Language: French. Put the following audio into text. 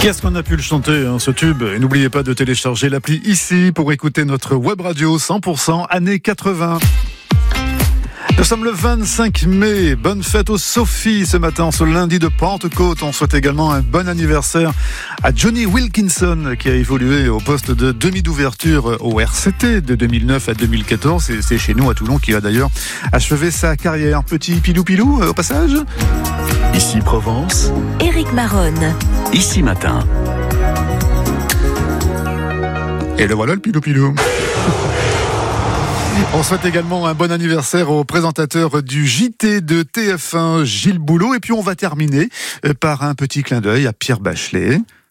Qu'est-ce qu'on a pu le chanter, ce tube? Et n'oubliez pas de télécharger l'appli ici pour écouter notre web radio 100% années 80. Nous sommes le 25 mai. Bonne fête aux Sophie ce matin, ce lundi de Pentecôte. On souhaite également un bon anniversaire à Johnny Wilkinson qui a évolué au poste de demi d'ouverture au RCT de 2009 à 2014. Et c'est chez nous à Toulon qu'il a d'ailleurs achevé sa carrière. Petit pilou-pilou au passage. Ici Provence, Éric Maronne. Ici Matin. Et le voilà le pilou-pilou. On souhaite également un bon anniversaire au présentateur du JT de TF1, Gilles Boulot. Et puis on va terminer par un petit clin d'œil à Pierre Bachelet.